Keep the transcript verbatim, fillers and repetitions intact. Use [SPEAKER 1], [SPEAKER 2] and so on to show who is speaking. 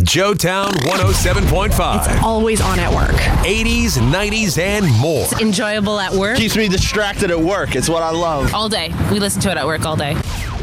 [SPEAKER 1] Joetown one oh seven point five.
[SPEAKER 2] It's always on at work.
[SPEAKER 1] eighties, nineties, and more.
[SPEAKER 3] It's enjoyable at work.
[SPEAKER 4] Keeps me distracted at work. It's what I love.
[SPEAKER 3] All day. We listen to it at work all day.